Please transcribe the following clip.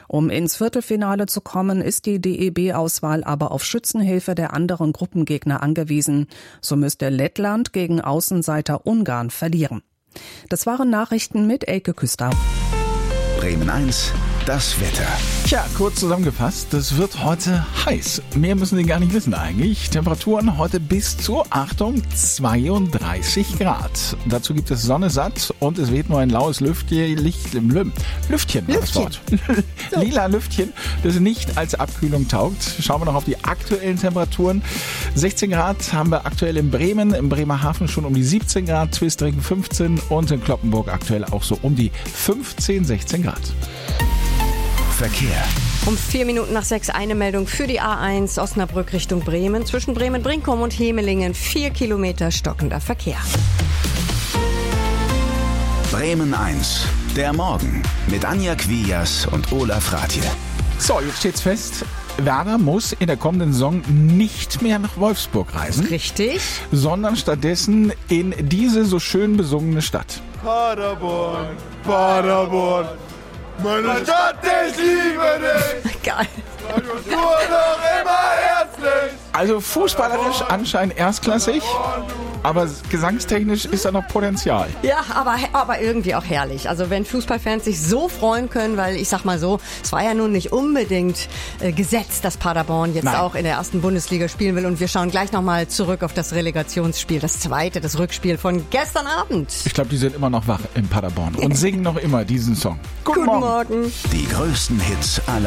Um ins Viertelfinale zu kommen, ist die DEB-Auswahl aber auf Schützenhilfe der anderen Gruppengegner angewiesen. So müsste Lettland gegen Außenseiter Ungarn verlieren. Das waren Nachrichten mit Elke Küster. Bremen 1, das Wetter. Tja, kurz zusammengefasst, das wird heute heiß. Mehr müssen Sie gar nicht wissen eigentlich. Temperaturen heute bis zu, Achtung, 32 Grad. Dazu gibt es Sonne satt und es weht nur ein laues Lüftchen war das Wort. Lila Lüftchen, das nicht als Abkühlung taugt. Schauen wir noch auf die aktuellen Temperaturen. 16 Grad haben wir aktuell in Bremen, im Bremerhaven schon um die 17 Grad, Twistringen 15 und in Cloppenburg aktuell auch so um die 15, 16 Grad. Verkehr. Um 4 Minuten nach 6 eine Meldung für die A1 Osnabrück Richtung Bremen. Zwischen Bremen-Brinkum und Hemelingen 4 Kilometer stockender Verkehr. Bremen 1, der Morgen mit Anja Quias und Olaf Rathje. So, jetzt steht's fest. Werder muss in der kommenden Saison nicht mehr nach Wolfsburg reisen. Richtig. Sondern stattdessen in diese so schön besungene Stadt. Paderborn, Paderborn, meine Stadt, ich liebe dich. Geil. Nur noch immer herzlich. Also fußballerisch anscheinend erstklassig, aber gesangstechnisch ist da noch Potenzial. Ja, aber irgendwie auch herrlich. Also wenn Fußballfans sich so freuen können, weil ich sag mal so, es war ja nun nicht unbedingt gesetzt, dass Paderborn jetzt auch in der ersten Bundesliga spielen will. Und wir schauen gleich nochmal zurück auf das Relegationsspiel, das Rückspiel von gestern Abend. Ich glaube, die sind immer noch wach in Paderborn und singen noch immer diesen Song. Guten Morgen. Die größten Hits aller